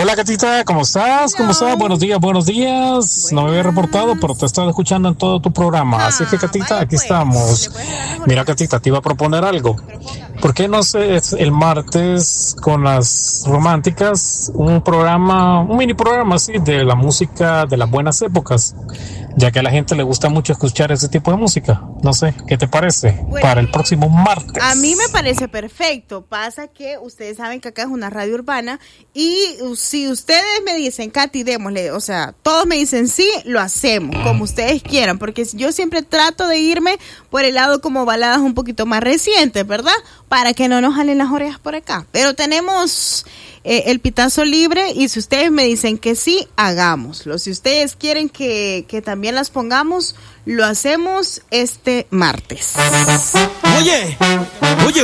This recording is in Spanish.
Hola, Catita, ¿cómo estás? ¿Cómo estás? Buenos días, buenos días. No me había reportado, pero te estaba escuchando en todo tu programa. Así que, Catita, aquí estamos. Mira, Catita, te iba a proponer algo. ¿Por qué no sé, el martes con las románticas, un mini programa así de la música de las buenas épocas? Ya que a la gente le gusta mucho escuchar ese tipo de música. No sé, ¿qué te parece? Para el próximo martes. A mí me parece perfecto. Pasa que ustedes saben que acá es una radio urbana y si ustedes me dicen, Katy, démosle, o sea, todos me dicen sí, lo hacemos, como ustedes quieran, porque yo siempre trato de irme por el lado como baladas un poquito más recientes, ¿verdad? Para que no nos jalen las orejas por acá. Pero tenemos el pitazo libre y si ustedes me dicen que sí, hagámoslo. Si ustedes quieren que también las pongamos, lo hacemos este martes. Oye,